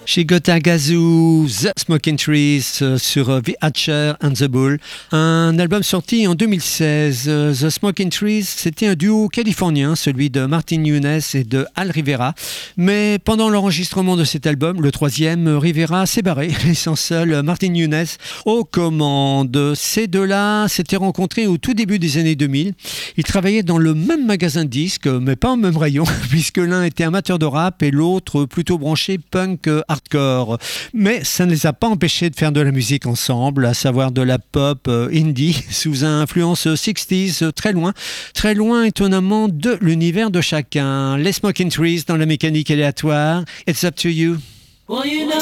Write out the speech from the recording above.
Shigota Gazoo, The Smoking Trees sur The Hatcher and the Bull, un album sorti en 2016. The Smoking Trees, c'était un duo californien, celui de Martin Nunes et de Al Rivera. Mais pendant l'enregistrement de cet album, le troisième, Rivera s'est barré, laissant seul Martin Nunes aux commandes. Ces deux-là s'étaient rencontrés au tout début des années 2000. Ils travaillaient dans le même magasin de disques, mais pas au même rayon, puisque l'un était amateur de rap et l'autre plutôt branché punk hardcore. Mais ça ne les a pas empêchés de faire de la musique ensemble, à savoir de la pop indie, sous influence 60s, très loin étonnamment de l'univers de chacun. Les Smoking Trees dans la mécanique aléatoire. It's up to you. Well, you know